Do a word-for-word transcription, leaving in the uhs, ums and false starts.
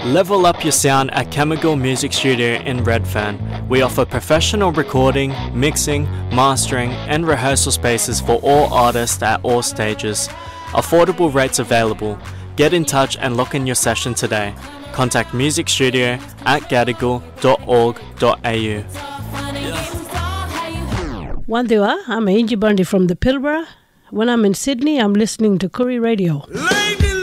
Level up your sound at Chemical Music Studio in Redfern. We offer professional recording, mixing, mastering and rehearsal spaces for all artists at all stages. Affordable rates available. Get in touch and lock in your session today. Contact music studio at gadigal dot org dot a u. Wandiwa, I'm Angie Bundy from the Pilbara. When I'm in Sydney, I'm listening to Koori Radio.